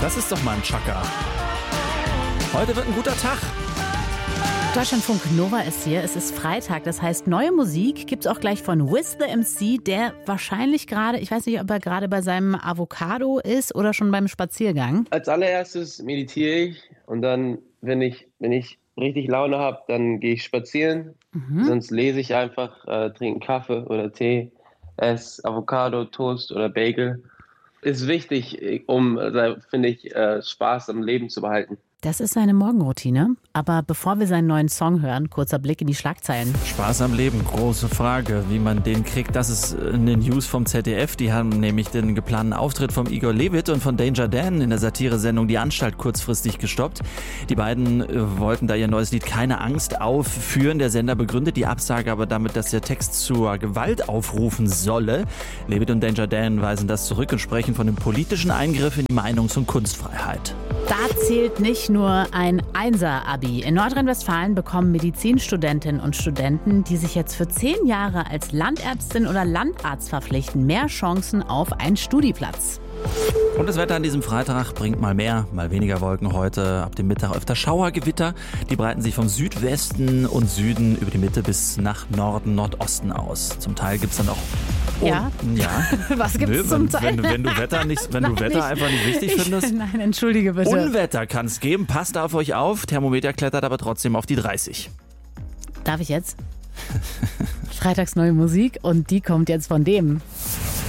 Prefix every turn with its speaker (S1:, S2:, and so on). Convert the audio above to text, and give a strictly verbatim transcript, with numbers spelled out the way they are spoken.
S1: Das ist doch mal ein Chaka. Heute wird ein guter Tag.
S2: Deutschlandfunk Nova ist hier. Es ist Freitag, das heißt, neue Musik gibt's auch gleich von Wiz the M C, der wahrscheinlich gerade, ich weiß nicht, ob er gerade bei seinem Avocado ist oder schon beim Spaziergang.
S3: Als allererstes meditiere ich und dann, wenn ich, wenn ich richtig Laune habe, dann gehe ich spazieren. Mhm. Sonst lese ich einfach, äh, trinke einen Kaffee oder Tee, esse Avocado, Toast oder Bagel. Ist wichtig, um, äh, finde ich, äh, Spaß am Leben zu behalten.
S2: Das ist seine Morgenroutine. Aber bevor wir seinen neuen Song hören, kurzer Blick in die Schlagzeilen.
S1: Spaß am Leben, große Frage, wie man den kriegt. Das ist in den News vom Z D F. Die haben nämlich den geplanten Auftritt von Igor Levit und von Danger Dan in der Satiresendung Die Anstalt kurzfristig gestoppt. Die beiden äh, wollten da ihr neues Lied Keine Angst aufführen. Der Sender begründet die Absage aber damit, dass der Text zur Gewalt aufrufen solle. Levit und Danger Dan weisen das zurück und sprechen von einem politischen Eingriff in die Meinungs- und Kunstfreiheit.
S2: Da zählt nicht nur ein Einser-Abi. In Nordrhein-Westfalen bekommen Medizinstudentinnen und Studenten, die sich jetzt für zehn Jahre als Landärztin oder Landarzt verpflichten, mehr Chancen auf einen Studieplatz.
S1: Und das Wetter an diesem Freitag bringt mal mehr, mal weniger Wolken heute. Ab dem Mittag öfter Schauergewitter. Die breiten sich vom Südwesten und Süden über die Mitte bis nach Norden, Nordosten aus. Zum Teil gibt es dann auch... Oh,
S2: ja?
S1: Ja.
S2: Was gibt's
S1: Nö,
S2: zum
S1: wenn,
S2: Teil?
S1: wenn, wenn du Wetter, nicht, wenn du
S2: Nein,
S1: Wetter
S2: ich,
S1: einfach nicht wichtig
S2: ich,
S1: findest.
S2: Nein, entschuldige bitte.
S1: Unwetter kann es geben. Passt auf euch auf. Thermometer klettert aber trotzdem auf die dreißig.
S2: Darf ich jetzt? Freitags neue Musik und die kommt jetzt von dem.